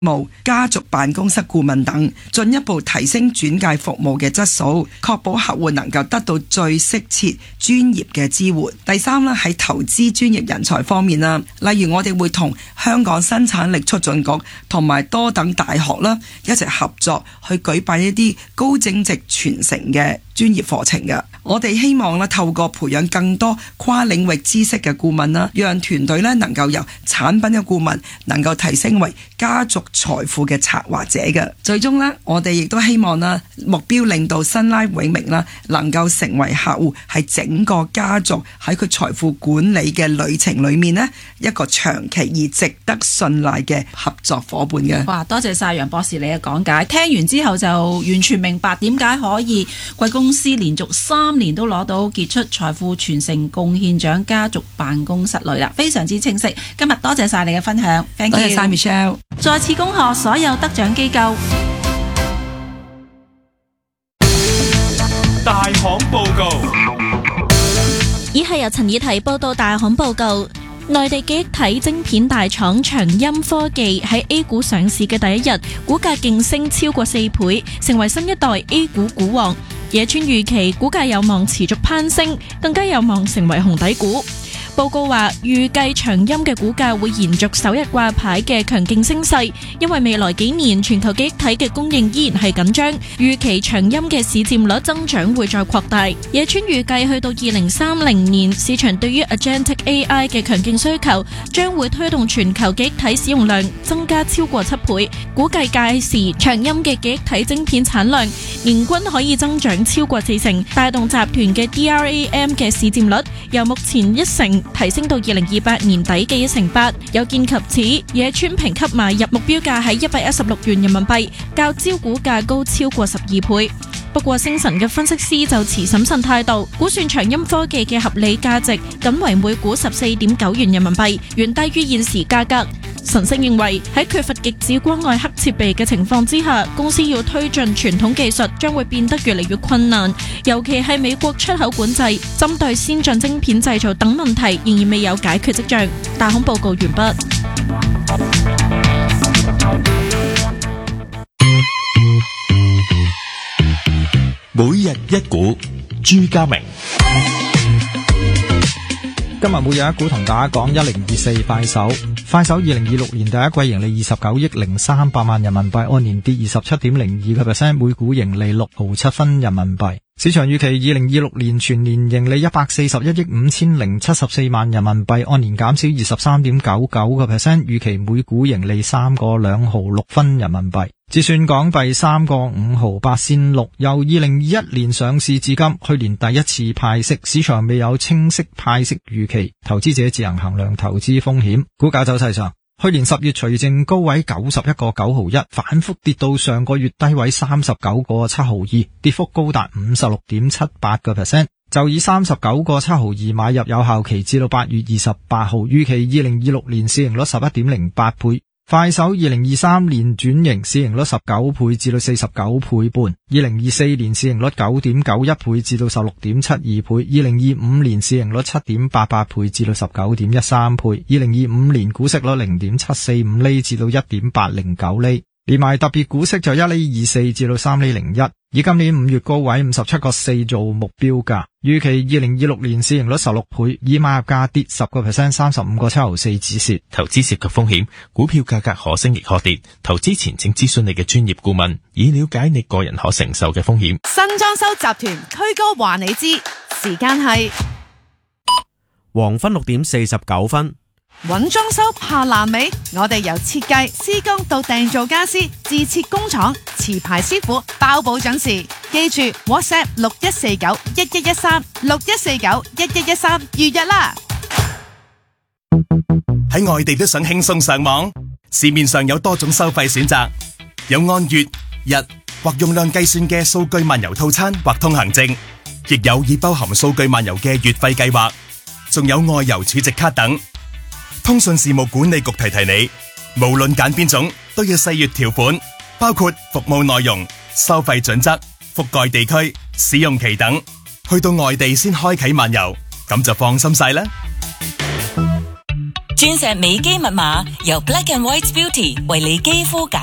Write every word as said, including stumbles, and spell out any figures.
務、家族辦公室顧問等，進一步提升轉介服務嘅質素，確保客戶能夠得到最適切專業嘅支援。第三咧，喺投資專業人才方面啦，例如我哋會同香港生產力促進局同埋多等大學啦一齊合作去舉辦一啲高增值傳承嘅專業課程嘅。我哋希望咧透過培養更多跨領域知識嘅顧問啦，讓團隊咧能夠由產品嘅顧問能夠提升為家族財富嘅策劃者嘅。最終咧，我哋亦都希望啦，目標令到新拉永明啦能夠成為客戶係整個家族喺佢財富管理嘅旅程裏面咧一個長期而值得信賴嘅合作伙伴嘅。 哇！多謝晒楊博士你嘅講解，聽完之後就完全明白點解可以貴公司連續三年都攞到傑出財富傳承貢獻獎家族辦公室類啦，非常之清晰。今日多謝晒你嘅分享 ，thank you。 多謝晒 Michelle。 再次恭賀所有得獎機構。 大行報告。 以下由陳以提報道大行報告。內地記憶體晶片大廠長鑫科技喺 A 股上市嘅第一日，股價勁升超過四倍，成為新一代 A 股股王。野村預期股價有望持續攀升，更加有望成為紅底股。報告話預計長鑫嘅股價會延續首日掛牌嘅強勁升勢，因為未來幾年全球記憶體嘅供應依然係緊張，預期長鑫嘅市佔率增長會再擴大。野村預計去到二零三零年，市場對於 Agentic A I 嘅強勁需求將會推動全球記憶體使用量增加超過七倍，估計屆時長鑫嘅記憶體晶片產量年均可以增長超過四成，帶動集團嘅 D R A M 嘅市佔率由目前一成提升到二零二八年底嘅一成八。有見及此，野村評級買入目標價喺一百一十六元人民幣，較招股價高超過十二倍。不過星辰嘅分析師就持審慎態度，估算長鑫科技嘅合理價值僅為每股十四點九元人民幣，遠低於現時價格。神星認為喺缺乏極紫光外黑設備嘅情況之下，公司要推進傳統技術將會變得越嚟越困難，尤其係美國出口管制、針對先進晶片製造等問題仍然未有解決跡象。大行報告完畢。 每日一股，朱家明。 今日每日一股同大家講一零二四快手。快手二零二六年第一季盈利二十九億零三百萬人民幣，按年跌二十七點零二個 percent， 每股盈利六毫七分人民幣。市場預期二零二六年全年盈利一百四十一億五千零七十四萬人民幣，按年減少二十三點九九個 percent， 預期每股盈利三個兩毫六分人民幣。折算港幣三個五毫八仙六。由二零二一年上市至今，去年第一次派息，市場未有清晰派息預期，投資者自行衡量投資風險。股價走勢上，去年十月除淨高位九十一個九毫一，反覆跌到上個月低位三十九個七毫二，跌幅高達五十六點七八個 percent。就以三十九個七毫二買入，有效期至到八月二十八號，預期二零二六年市盈率十一點零八倍。快手二零二三年轉型，市盈率十九倍至到四十九倍半，二零二四年市盈率九點九一倍至到十六點七二倍，二零二五年市盈率七點八八倍至到十九點一三倍，二零二五年股息率零點七四五厘至到一點八零九厘，連埋特別股息就一厘二四至到三厘零一。以今年五月高位五十七個四做目標價，預期二零二六年市盈率十六倍，以買入價跌十個 percent， 三十五個七毫四止蝕。 投資涉及風險，股票價格可升亦可跌，投資前請諮詢你嘅專業顧問，以了解你個人可承受嘅風險。 新裝修集團區哥話你知，時間係黃昏六點四十九分。 揾裝修怕爛尾，我哋由設計、施工到訂造家私，自設工廠，持牌師傅包保準時。記住 WhatsApp 六一四九一一一三六一四九一一一三預約啦。 喺外地都想輕鬆上網，市面上有多種收費選擇，有按月、日或用量計算嘅數據漫遊套餐或通行證，亦有已包含數據漫遊嘅月費計劃，仲有外遊儲值卡等。通訊事務管理局提提你，無論揀邊種都要細閱條款，包括服務內容、收費準則、覆蓋地區、使用期等。去到外地先開啟漫遊，咁就放心晒啦。 鑽石美肌密碼由 Black and White Beauty 為你肌膚解